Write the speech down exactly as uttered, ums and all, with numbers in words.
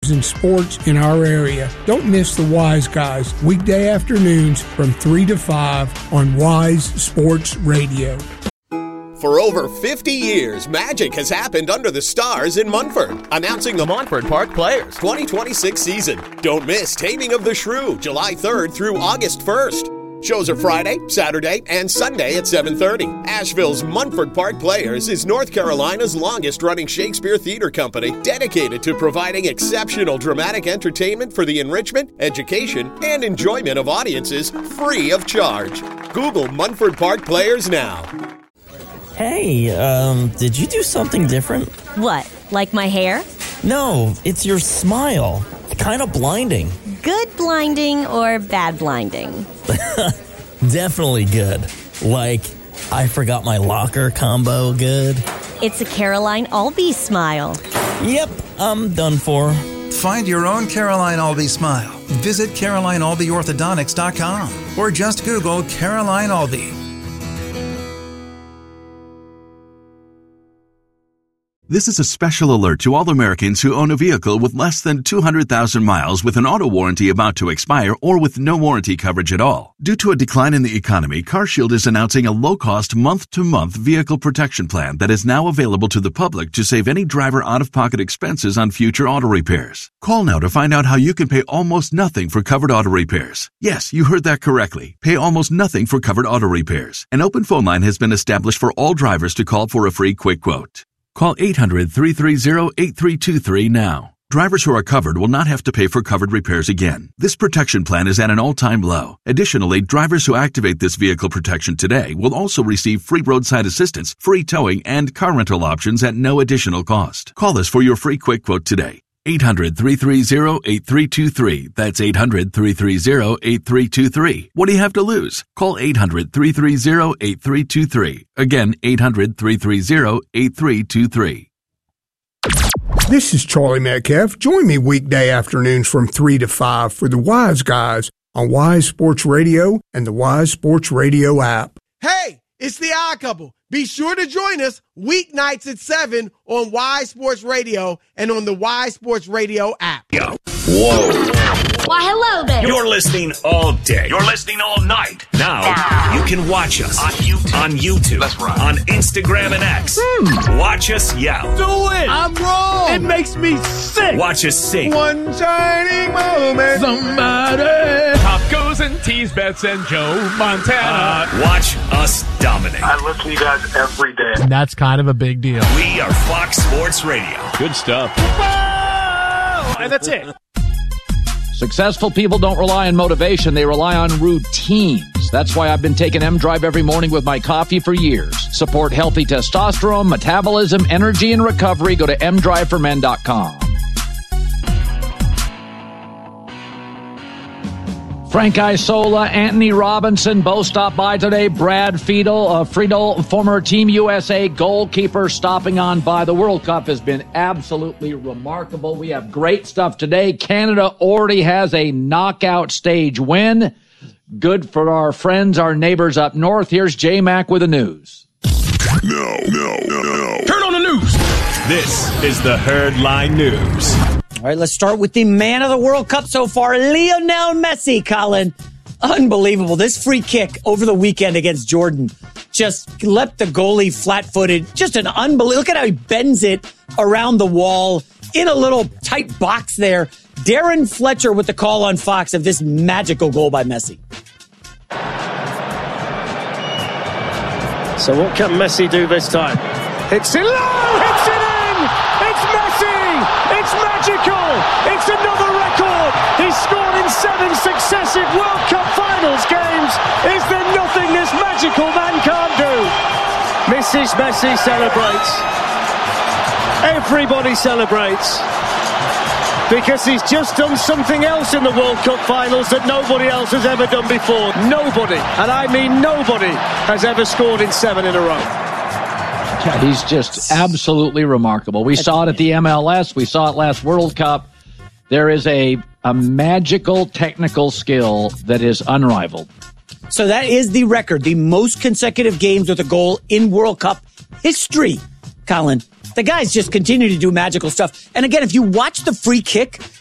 guys in sports in our area. Don't miss the Wise Guys, weekday afternoons from three to five on Wise Sports Radio. For over fifty years, magic has happened under the stars in Munford. Announcing the Montford Park Players twenty twenty-six season. Don't miss Taming of the Shrew, July third through August first. Shows are Friday, Saturday, and Sunday at seven thirty. Asheville's Munford Park Players is North Carolina's longest-running Shakespeare theater company, dedicated to providing exceptional dramatic entertainment for the enrichment, education, and enjoyment of audiences free of charge. Google Munford Park Players now. Hey, um, did you do something different? What, like my hair? No, it's your smile. Kind of blinding. Good blinding or bad blinding? Definitely good. Like, I forgot my locker combo good. It's a Caroline Albee smile. Yep, I'm done for. Find your own Caroline Albee smile. Visit Caroline Albee Orthodontics dot com or just Google Caroline Albee. This is a special alert to all Americans who own a vehicle with less than two hundred thousand miles with an auto warranty about to expire or with no warranty coverage at all. Due to a decline in the economy, CarShield is announcing a low-cost month-to-month vehicle protection plan that is now available to the public to save any driver out-of-pocket expenses on future auto repairs. Call now to find out how you can pay almost nothing for covered auto repairs. Yes, you heard that correctly. Pay almost nothing for covered auto repairs. An open phone line has been established for all drivers to call for a free quick quote. Call eight hundred, three three zero, eight three two three now. Drivers who are covered will not have to pay for covered repairs again. This protection plan is at an all-time low. Additionally, drivers who activate this vehicle protection today will also receive free roadside assistance, free towing, and car rental options at no additional cost. Call us for your free quick quote today. eight hundred, three three zero, eight three two three. That's eight hundred, three three zero, eight three two three. What do you have to lose? Call eight hundred, three three zero, eight three two three. Again, eight hundred, three three zero, eight three two three. This is Charlie Metcalf. Join me weekday afternoons from three to five for the Wise Guys on Wise Sports Radio and the Wise Sports Radio app. Hey, it's the Odd Couple. Be sure to join us weeknights at seven on Wise Sports Radio and on the Wise Sports Radio app. Yo. Whoa. Why, hello there. You're listening all day. You're listening all night. Now, you can watch us on YouTube. On YouTube. That's right. On Instagram and X. Hmm. Watch us yell. Do it. I'm wrong. It makes me sick. Watch us sing. One shining moment. Somebody. Top goes and tease bets and Joe Montana. Uh, watch us dominate. I listen to you guys every day. And that's kind of a big deal. We are Fox Sports Radio. Good stuff. Whoa! And that's it. Successful people don't rely on motivation. They rely on routines. That's why I've been taking M-Drive every morning with my coffee for years. Support healthy testosterone, metabolism, energy, and recovery. Go to m drive for men dot com. Frank Isola, Anthony Robinson both stopped by today. Brad Friedel, uh, Friedel, former Team U S A goalkeeper, stopping on by. The World Cup has been absolutely remarkable. We have great stuff today. Canada already has a knockout stage win. Good for our friends, our neighbors up north. Here's J-Mac with the news. No, no, no, no. Turn on the news. This is the Herdline News. All right, let's start with the man of the World Cup so far, Lionel Messi, Colin. Unbelievable. This free kick over the weekend against Jordan just left the goalie flat-footed. Just an unbelievable. Look at how he bends it around the wall in a little tight box there. Darren Fletcher with the call on Fox of this magical goal by Messi. So what can Messi do this time? Hits it low! Hits it in! It's Messi! It's magical! It's another record! He's scored in seven successive World Cup Finals games! Is there nothing this magical man can't do? Missus Messi celebrates. Everybody celebrates. Because he's just done something else in the World Cup Finals that nobody else has ever done before. Nobody, and I mean nobody, has ever scored in seven in a row. Yeah, he's just absolutely remarkable. We saw it at the M L S. We saw it last World Cup. There is a, a magical technical skill that is unrivaled. So that is the record, the most consecutive games with a goal in World Cup history, Colin. The guys just continue to do magical stuff. And again, if you watch the free kick,